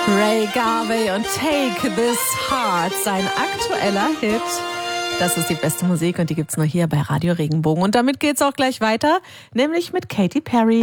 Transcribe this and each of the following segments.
Ray Garvey und Take This Heart, sein aktueller Hit. Das ist die beste Musik und die gibt's nur hier bei Radio Regenbogen. Und damit geht's auch gleich weiter, nämlich mit Katy Perry.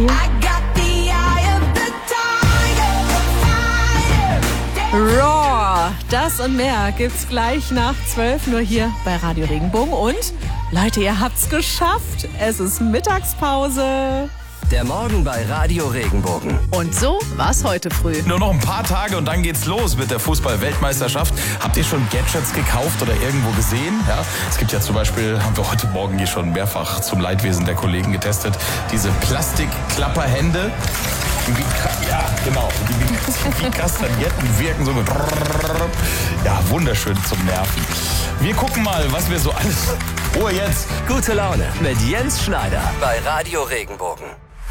Raw, das und mehr gibt's gleich nach 12 nur hier bei Radio Regenbogen. Und Leute, ihr habt's geschafft. Es ist Mittagspause. Der Morgen bei Radio Regenbogen. Und so war's heute früh. Nur noch ein paar Tage und dann geht's los mit der Fußball-Weltmeisterschaft. Habt ihr schon Gadgets gekauft oder irgendwo gesehen? Ja, es gibt ja zum Beispiel, haben wir heute Morgen hier schon mehrfach zum Leidwesen der Kollegen getestet, diese Plastikklapperhände. Ja, genau. Die Kastagnetten wirken so mit. Ja, wunderschön zum Nerven. Wir gucken mal, was wir so alles. Oh, jetzt. Gute Laune mit Jens Schneider bei Radio Regenbogen.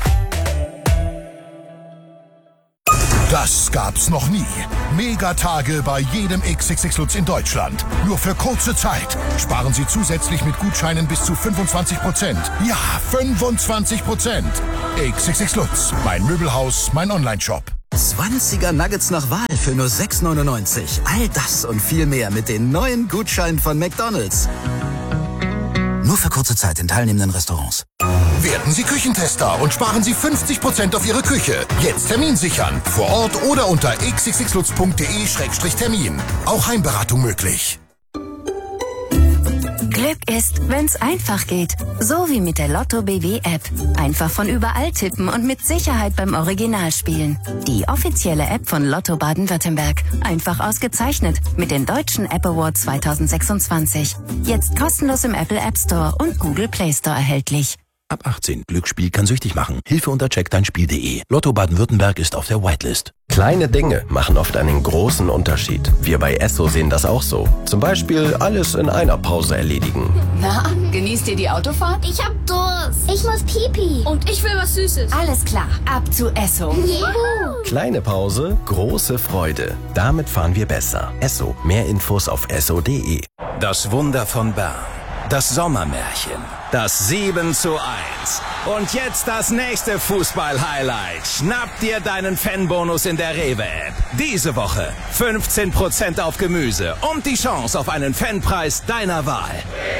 Das gab's noch nie. Megatage bei jedem XXX Lutz in Deutschland. Nur für kurze Zeit. Sparen Sie zusätzlich mit Gutscheinen bis zu 25%. Ja, 25%. XXX Lutz. Mein Möbelhaus, mein Onlineshop. 20er Nuggets nach Wahl für nur 6,99. All das und viel mehr mit den neuen Gutscheinen von McDonald's. Nur für kurze Zeit in teilnehmenden Restaurants. Werden Sie Küchentester und sparen Sie 50% auf Ihre Küche. Jetzt Termin sichern. Vor Ort oder unter xxxlutz.de/termin. Auch Heimberatung möglich. Glück ist, wenn's einfach geht. So wie mit der Lotto BW App. Einfach von überall tippen und mit Sicherheit beim Original spielen. Die offizielle App von Lotto Baden-Württemberg. Einfach ausgezeichnet mit den Deutschen App Awards 2026. Jetzt kostenlos im Apple App Store und Google Play Store erhältlich. Ab 18. Glücksspiel kann süchtig machen. Hilfe unter checkdeinspiel.de. Lotto Baden-Württemberg ist auf der Whitelist. Kleine Dinge machen oft einen großen Unterschied. Wir bei Esso sehen das auch so. Zum Beispiel alles in einer Pause erledigen. Na, genießt ihr die Autofahrt? Ich hab Durst. Ich muss Pipi. Und ich will was Süßes. Alles klar, ab zu Esso. Juhu. Kleine Pause, große Freude. Damit fahren wir besser. Esso. Mehr Infos auf esso.de. Das Wunder von Bern. Das Sommermärchen. Das 7:1. Und jetzt das nächste Fußball-Highlight. Schnapp dir deinen Fanbonus in der Rewe-App. Diese Woche 15% auf Gemüse und die Chance auf einen Fanpreis deiner Wahl.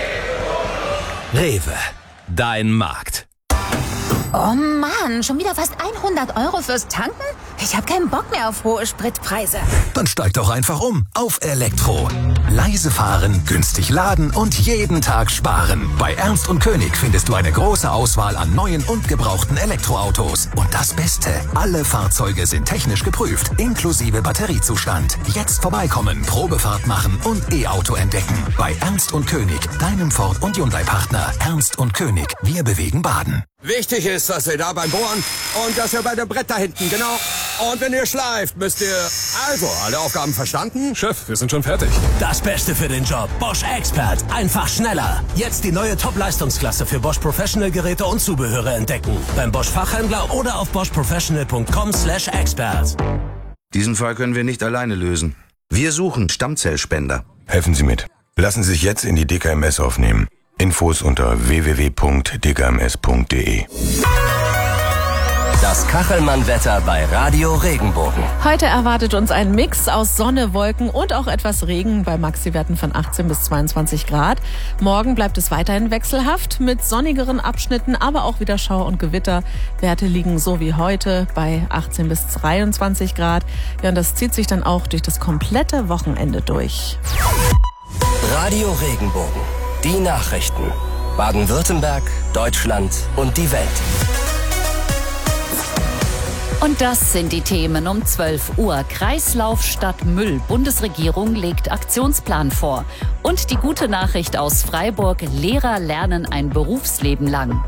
Rewe. Dein Markt. Oh Mann, schon wieder fast 100 € fürs Tanken? Ich habe keinen Bock mehr auf hohe Spritpreise. Dann steig doch einfach um auf Elektro. Leise fahren, günstig laden und jeden Tag sparen. Bei Ernst & König findest du eine große Auswahl an neuen und gebrauchten Elektroautos. Und das Beste, alle Fahrzeuge sind technisch geprüft, inklusive Batteriezustand. Jetzt vorbeikommen, Probefahrt machen und E-Auto entdecken. Bei Ernst & König, deinem Ford- und Hyundai-Partner. Ernst & König, wir bewegen Baden. Wichtig ist, dass ihr da beim Bohren und dass ihr bei dem Brett da hinten, genau. Und wenn ihr schleift, müsst ihr... Also, alle Aufgaben verstanden? Chef, wir sind schon fertig. Das Beste für den Job. Bosch Expert. Einfach schneller. Jetzt die neue Top-Leistungsklasse für Bosch Professional Geräte und Zubehöre entdecken. Beim Bosch Fachhändler oder auf boschprofessional.com/expert. Diesen Fall können wir nicht alleine lösen. Wir suchen Stammzellspender. Helfen Sie mit. Lassen Sie sich jetzt in die DKMS aufnehmen. Infos unter www.dkms.de. Das Kachelmann-Wetter bei Radio Regenbogen. Heute erwartet uns ein Mix aus Sonne, Wolken und auch etwas Regen bei Maxi-Werten von 18 bis 22 Grad. Morgen bleibt es weiterhin wechselhaft mit sonnigeren Abschnitten, aber auch wieder Schauer und Gewitter. Werte liegen so wie heute bei 18 bis 23 Grad. Ja, und das zieht sich dann auch durch das komplette Wochenende durch. Radio Regenbogen. Die Nachrichten. Baden-Württemberg, Deutschland und die Welt. Und das sind die Themen um 12 Uhr. Kreislauf statt Müll. Bundesregierung legt Aktionsplan vor. Und die gute Nachricht aus Freiburg. Lehrer lernen ein Berufsleben lang.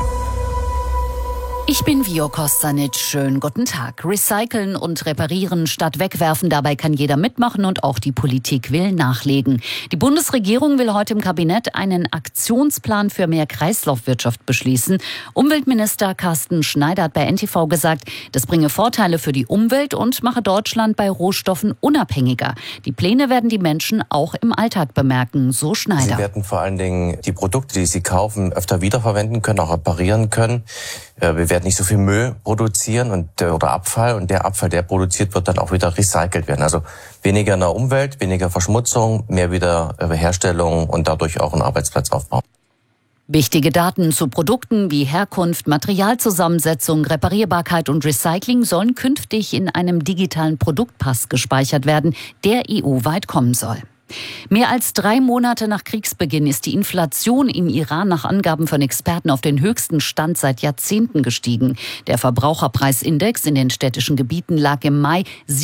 Ich bin Vio Kostanic. Schönen guten Tag. Recyceln und reparieren statt wegwerfen. Dabei kann jeder mitmachen und auch die Politik will nachlegen. Die Bundesregierung will heute im Kabinett einen Aktionsplan für mehr Kreislaufwirtschaft beschließen. Umweltminister Carsten Schneider hat bei NTV gesagt, das bringe Vorteile für die Umwelt und mache Deutschland bei Rohstoffen unabhängiger. Die Pläne werden die Menschen auch im Alltag bemerken, so Schneider. Sie werden vor allen Dingen die Produkte, die sie kaufen, öfter wiederverwenden können, auch reparieren können. Wir werden nicht so viel Müll produzieren oder Abfall, und der Abfall, der produziert wird, dann auch wieder recycelt werden. Also weniger in der Umwelt, weniger Verschmutzung, mehr Wiederherstellung und dadurch auch einen Arbeitsplatzaufbau. Wichtige Daten zu Produkten wie Herkunft, Materialzusammensetzung, Reparierbarkeit und Recycling sollen künftig in einem digitalen Produktpass gespeichert werden, der EU-weit kommen soll. Mehr als 3 Monate nach Kriegsbeginn ist die Inflation im Iran nach Angaben von Experten auf den höchsten Stand seit Jahrzehnten gestiegen. Der Verbraucherpreisindex in den städtischen Gebieten lag im Mai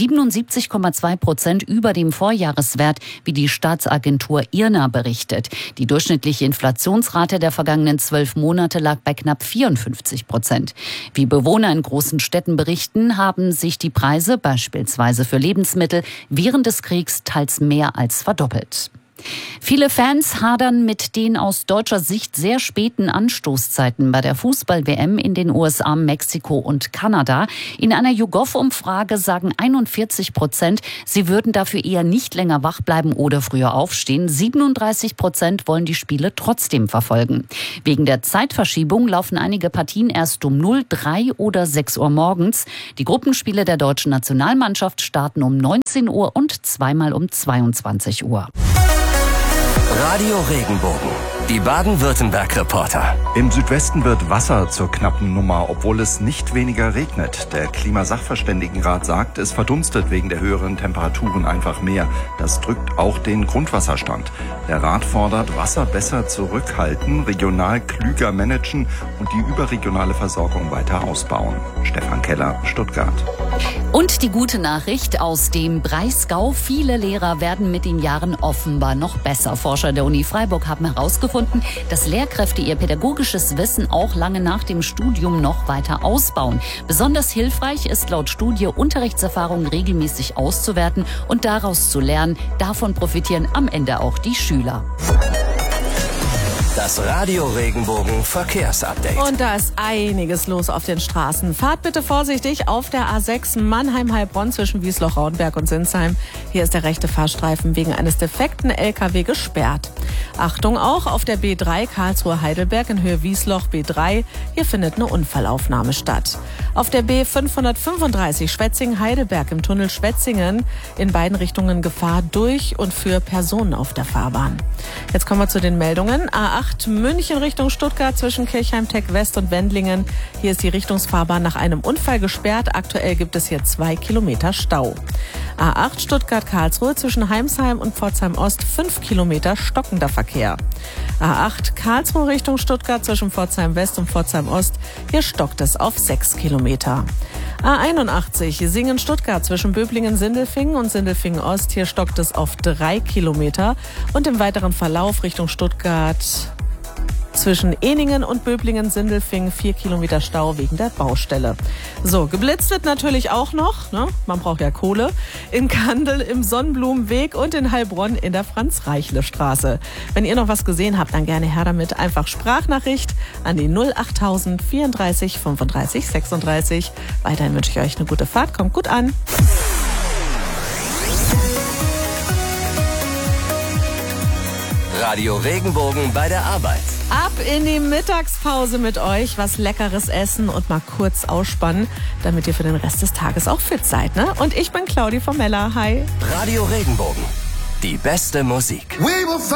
77,2% über dem Vorjahreswert, wie die Staatsagentur IRNA berichtet. Die durchschnittliche Inflationsrate der vergangenen 12 Monate lag bei knapp 54%. Wie Bewohner in großen Städten berichten, haben sich die Preise beispielsweise für Lebensmittel während des Kriegs teils mehr als verdoppelt. Viele Fans hadern mit den aus deutscher Sicht sehr späten Anstoßzeiten bei der Fußball-WM in den USA, Mexiko und Kanada. In einer YouGov-Umfrage sagen 41%, sie würden dafür eher nicht länger wach bleiben oder früher aufstehen. 37% wollen die Spiele trotzdem verfolgen. Wegen der Zeitverschiebung laufen einige Partien erst um 0, 3 oder 6 Uhr morgens. Die Gruppenspiele der deutschen Nationalmannschaft starten um 19 Uhr und zweimal um 22 Uhr. Radio Regenbogen, die Baden-Württemberg-Reporter. Im Südwesten wird Wasser zur knappen Nummer, obwohl es nicht weniger regnet. Der Klimasachverständigenrat sagt, es verdunstet wegen der höheren Temperaturen einfach mehr. Das drückt auch den Grundwasserstand. Der Rat fordert, Wasser besser zurückhalten, regional klüger managen und die überregionale Versorgung weiter ausbauen. Stefan Keller, Stuttgart. Und die gute Nachricht aus dem Breisgau: Viele Lehrer werden mit den Jahren offenbar noch besser. Forscher der Uni Freiburg haben herausgefunden, dass Lehrkräfte ihr pädagogisches Wissen auch lange nach dem Studium noch weiter ausbauen. Besonders hilfreich ist laut Studie, Unterrichtserfahrungen regelmäßig auszuwerten und daraus zu lernen. Davon profitieren am Ende auch die Schüler. Das Radio Regenbogen Verkehrsupdate. Und da ist einiges los auf den Straßen. Fahrt bitte vorsichtig auf der A6 Mannheim-Heilbronn zwischen Wiesloch-Raudenberg und Sinsheim. Hier ist der rechte Fahrstreifen wegen eines defekten LKW gesperrt. Achtung auch auf der B3 Karlsruhe-Heidelberg in Höhe Wiesloch B3. Hier findet eine Unfallaufnahme statt. Auf der B535 Schwetzingen-Heidelberg im Tunnel Schwetzingen in beiden Richtungen Gefahr durch und für Personen auf der Fahrbahn. Jetzt kommen wir zu den Meldungen. A8 München Richtung Stuttgart zwischen Kirchheim-Tech West und Wendlingen. Hier ist die Richtungsfahrbahn nach einem Unfall gesperrt. Aktuell gibt es hier 2 Kilometer Stau. A8 Stuttgart-Karlsruhe zwischen Heimsheim und Pforzheim Ost 5 Kilometer stockender Verkehr. A8 Karlsruhe Richtung Stuttgart zwischen Pforzheim West und Pforzheim Ost. Hier stockt es auf 6 Kilometer. A81 Singen-Stuttgart zwischen Böblingen-Sindelfingen und Sindelfingen-Ost. Hier stockt es auf 3 Kilometer. Und im weiteren Verlauf Richtung Stuttgart zwischen Eningen und Böblingen-Sindelfingen 4 Kilometer Stau wegen der Baustelle. So, geblitzt wird natürlich auch noch, ne? Man braucht ja Kohle, in Kandel im Sonnenblumenweg und in Heilbronn in der Franz-Reichle-Straße. Wenn ihr noch was gesehen habt, dann gerne her damit. Einfach Sprachnachricht an die 08000 34 35 36. Weiterhin wünsche ich euch eine gute Fahrt. Kommt gut an. Radio Regenbogen bei der Arbeit. Ab in die Mittagspause mit euch, was Leckeres essen und mal kurz ausspannen, damit ihr für den Rest des Tages auch fit seid, ne? Und ich bin Claudi von Mella. Hi. Radio Regenbogen, die beste Musik.